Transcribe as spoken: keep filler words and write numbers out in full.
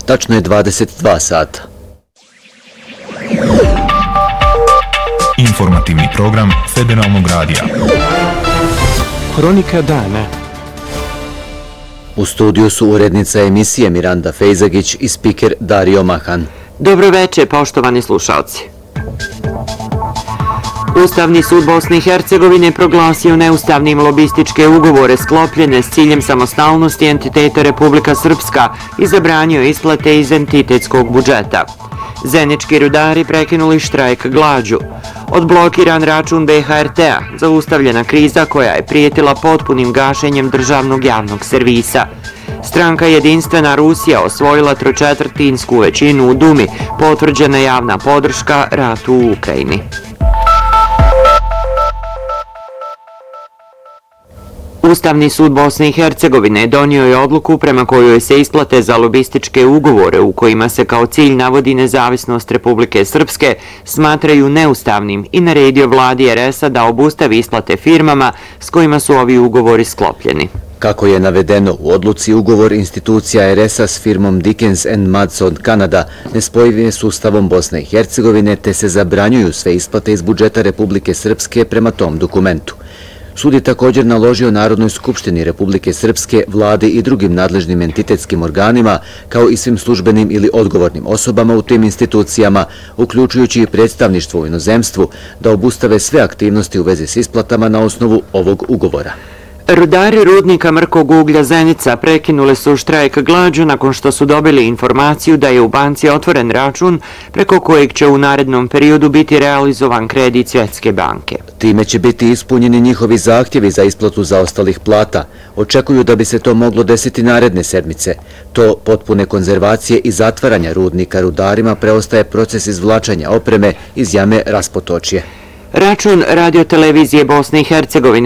Tačno je dvadeset dva sata. Informativni program Federalnog radija. Hronika dana. U studiju su urednica emisije Miranda Fejzagić i spiker Dario Mahan. Dobro večer, poštovani slušalci. Ustavni sud Bosne i Hercegovine proglasio neustavnim lobističke ugovore sklopljene s ciljem samostalnosti entiteta Republika Srpska i zabranio isplate iz entitetskog budžeta. Zenički rudari prekinuli štrajk glađu. Odblokiran račun B H R T-a, zaustavljena kriza koja je prijetila potpunim gašenjem državnog javnog servisa. Stranka Jedinstvena Rusija osvojila tročetvrtinsku većinu u Dumi, potvrđena javna podrška ratu u Ukrajini. Ustavni sud Bosne i Hercegovine donio je odluku prema kojoj se isplate za lobističke ugovore u kojima se kao cilj navodi nezavisnost Republike Srpske smatraju neustavnim i naredio vladi R S-a da obustavi isplate firmama s kojima su ovi ugovori sklopljeni. Kako je navedeno u odluci, ugovor institucija R S-a s firmom Dickens and Madson Kanada nespojiv je s Ustavom Bosne i Hercegovine te se zabranjuju sve isplate iz budžeta Republike Srpske prema tom dokumentu. Sud je također naložio Narodnoj skupštini Republike Srpske, vladi i drugim nadležnim entitetskim organima, kao i svim službenim ili odgovornim osobama u tim institucijama, uključujući i predstavništvo u inozemstvu, da obustave sve aktivnosti u vezi s isplatama na osnovu ovog ugovora. Rudari rudnika mrkog uglja Zenica prekinule su štrajk glađu nakon što su dobili informaciju da je u banci otvoren račun preko kojeg će u narednom periodu biti realizovan kredit Svjetske banke. Time će biti ispunjeni njihovi zahtjevi za isplatu zaostalih plata. Očekuju da bi se to moglo desiti naredne sedmice. To potpune konzervacije i zatvaranja rudnika rudarima preostaje proces izvlačenja opreme iz jame Raspotočje. Račun radiotelevizije Bosne i Hercegovine